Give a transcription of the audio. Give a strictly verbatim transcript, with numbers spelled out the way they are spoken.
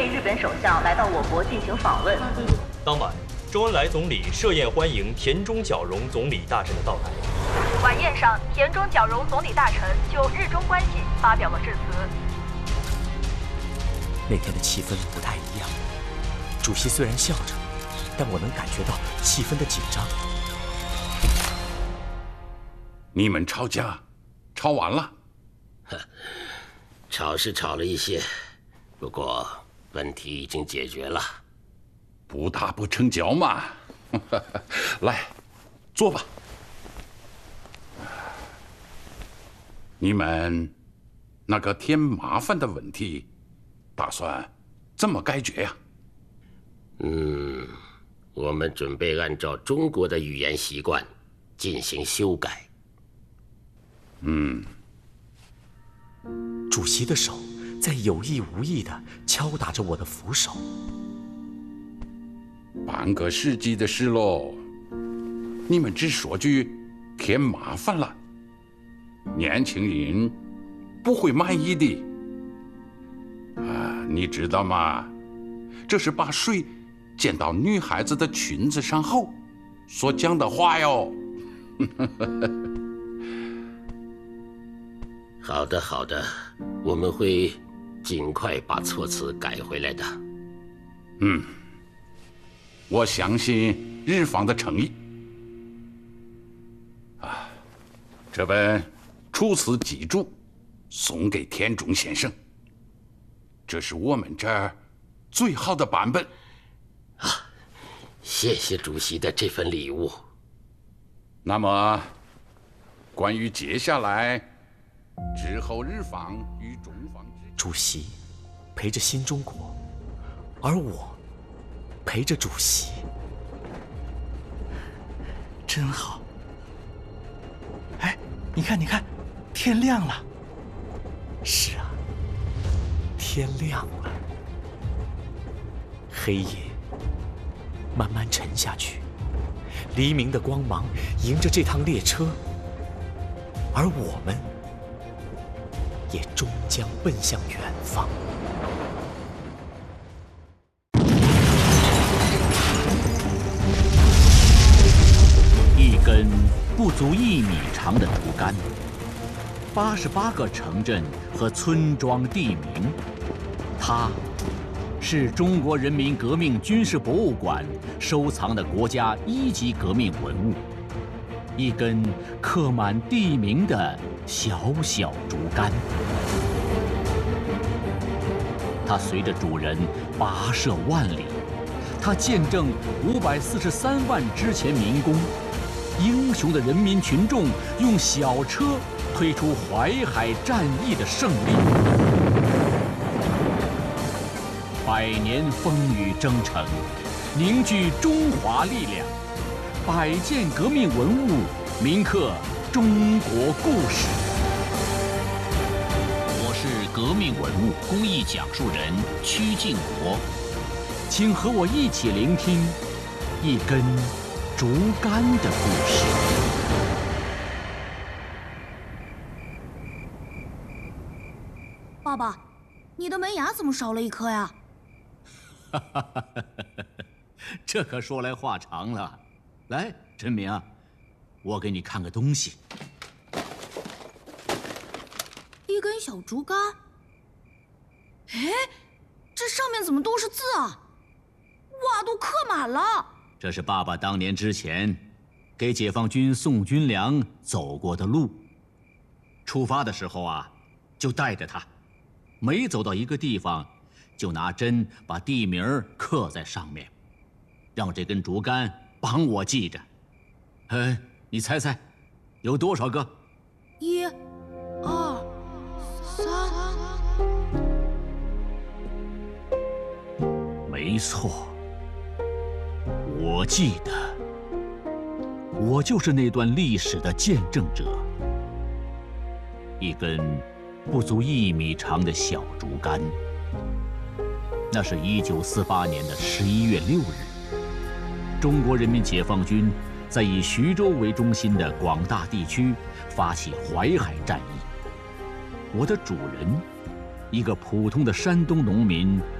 位日本首相来到我国进行访问。 当晚，周恩来总理设宴欢迎田中角荣总理大臣的到来。 晚宴上，田中角荣总理大臣就日中关系发表了致辞。 那天的气氛不太一样，主席虽然笑着，但我能感觉到气氛的紧张。 你们吵架，吵完了？ 吵是吵了一些，不过问题已经解决了。 不打不成交嘛。来，坐吧。你们那个添麻烦的问题，打算怎么解决呀？ 嗯，我们准备按照中国的语言习惯进行修改。 嗯。 主席的手在有意无意地敲打着我的扶手。 半个世纪的事喽，你们只说句添麻烦了，年轻人不会满意的。啊，你知道吗？这是把水溅到女孩子的裙子上后所讲的话哟。 好的，好的，我们会尽快把措辞改回来的。 嗯，我相信日方的诚意。啊，这本楚辞集注送给田中先生，这是我们这儿最好的版本。 啊，谢谢主席的这份礼物。 那么，关于接下来之后日方与中方之主席陪着新中国，而我陪着主席， 真好。哎，你看，你看，天亮了。 是啊，天亮了。黑夜慢慢沉下去，黎明的光芒迎着这趟列车，而我们也终将奔向远方。 一根不足一米长的竹竿，八十八个城镇和村庄地名，它是中国人民革命军事博物馆收藏的国家一级革命文物。一根刻满地名的小小竹竿，它随着主人跋涉万里，它见证五百四十三万之前民工，英雄的人民群众用小车推出淮海战役的胜利。百年风雨征程，凝聚中华力量。百件革命文物铭刻中国故事。我是革命文物公益讲述人曲靖国，请和我一起聆听一根竹竿的故事。 爸爸，你的门牙怎么少了一颗呀？ 哈哈哈哈哈！这可说来话长了。来，陈明啊，我给你看个东西。 一根小竹竿。哎，这上面怎么都是字啊？哇，都刻满了。 这是爸爸当年之前给解放军送军粮走过的路。出发的时候啊，就带着它，每走到一个地方，就拿针把地名刻在上面，让这根竹竿帮我记着。哎，你猜猜，有多少个？ 一、二、三。 没错，我记得，我就是那段历史的见证者。一根不足一米长的小竹竿，那是一九四八年的十一月六日。中国人民解放军在以徐州为中心的广大地区发起淮海战役。我的主人，一个普通的山东农民